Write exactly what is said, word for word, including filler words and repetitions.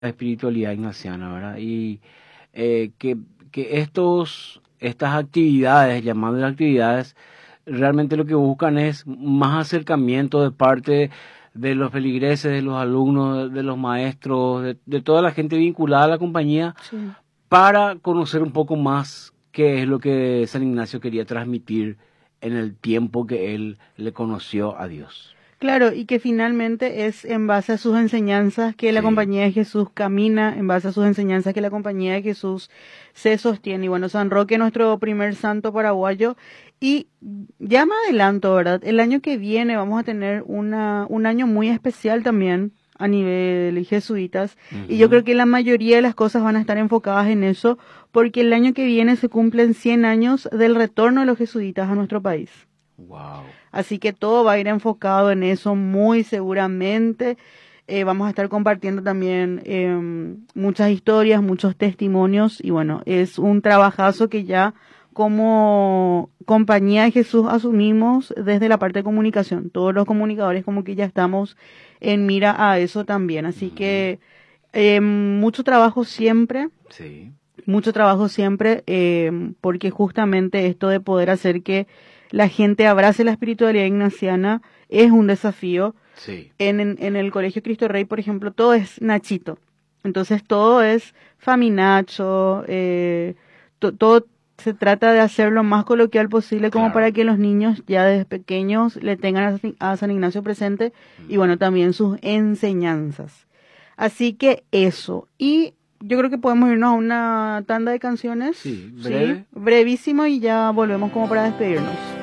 la espiritualidad ignaciana, ¿verdad? Y eh, que, que estos, estas actividades, llamadas actividades, realmente lo que buscan es más acercamiento de parte de los feligreses, de los alumnos, de los maestros, de, de toda la gente vinculada a la compañía, Sí. para conocer un poco más qué es lo que San Ignacio quería transmitir en el tiempo que él le conoció a Dios. Claro, y que finalmente es en base a sus enseñanzas que la Sí. compañía de Jesús camina, en base a sus enseñanzas que la compañía de Jesús se sostiene. Y bueno, San Roque, nuestro primer santo paraguayo. Y ya me adelanto, ¿verdad? El año que viene vamos a tener una, un año muy especial también a nivel jesuitas. Y yo creo Ujú. que la mayoría de las cosas van a estar enfocadas en eso, porque el año que viene se cumplen cien años del retorno de los jesuitas a nuestro país. Wow. Así que todo va a ir enfocado en eso muy seguramente. Eh, vamos a estar compartiendo también eh, muchas historias, muchos testimonios y bueno, es un trabajazo que ya como compañía de Jesús asumimos desde la parte de comunicación. Todos los comunicadores como que ya estamos en mira a eso también. Así Ujú. que eh, mucho trabajo siempre, Sí, mucho trabajo siempre, eh, porque justamente esto de poder hacer que la gente abrace la espiritualidad ignaciana es un desafío. sí, En, en, en el Colegio Cristo Rey, por ejemplo, todo es Nachito. Entonces todo es Faminacho, eh, to- todo se trata de hacer lo más coloquial posible como para claro. que los niños ya desde pequeños le tengan a, San- a San Ignacio presente y bueno, Ujú. también sus enseñanzas. Así que eso. Y yo creo que podemos irnos a una tanda de canciones, Sí, ¿sí? breve. Brevísimo y ya volvemos como para despedirnos.